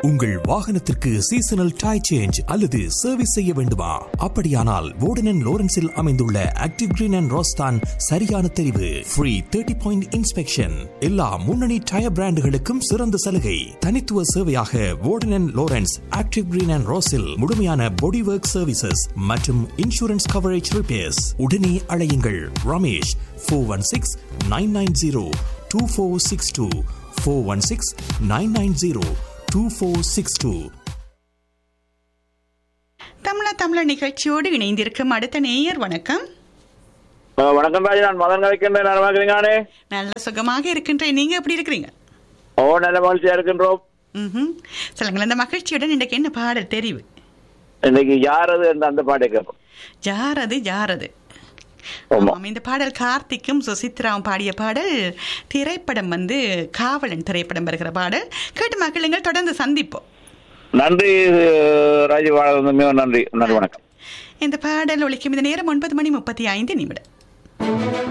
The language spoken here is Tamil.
உங்கள் வாகனத்திற்கு சீசனல் டயர் சேஞ்ச் அல்லது சர்வீஸ் செய்ய வேண்டுமா? அப்படியானால் வோர்டன் அண்ட் லோரன்ஸில் அமைந்துள்ள ஆக்டிவ் கிரீன் அண்ட் ரோஸ் தான் சரியான தெரிவு. ஃப்ரீ 30 பாயிண்ட் இன்ஸ்பெக்ஷன், எல்லா முன்னணி டயர் பிராண்டுகளுக்கும் சிறந்த சலுகை. தனித்துவ சேவையாக வோர்டன் and Lawrence active green and ரோஸில் முழுமையான பாடி ஒர்க் சர்வீசஸ் மற்றும் இன்சூரன்ஸ் கவரேஜ் ரிப்பேர்ஸ். உடனே அழையுங்கள் ரமேஷ் 416-990-2462 416-990-2462. தமிழ நிகழ்ச்சியோடு இணைந்திருக்கும் அடுத்த நேயர். வணக்கம். வணக்கம் ராஜி, நான் மதன் கலைக்கின்றேன். நல்லா இருக்கிறீங்களே? நல்ல சுகமாக இருக்கின்றேன். நீங்க எப்படி இருக்கிறீங்க? நல்ல மகிழ்ச்சியா இருக்கின்றோம். சொல்லுங்களேன், இந்த மகிழ்ச்சியுடன் இன்றைக்கு என்ன பாடல் தெரிவு? இன்னைக்கு யாரது அந்த பாட்டை கேட்போம். யாரது இந்த பாடல் கார்த்திக்கும் சுசித்ராவும் பாடிய பாடல். திரைப்படம் காவலன் திரைப்படம் வருகிற பாடல். கேட்டு மக்களுங்கள், தொடர்ந்து சந்திப்போம். நன்றி ராஜி, நன்றி. வணக்கம். இந்த பாடல் ஒலிக்கும் இந்த நேரம் 9:35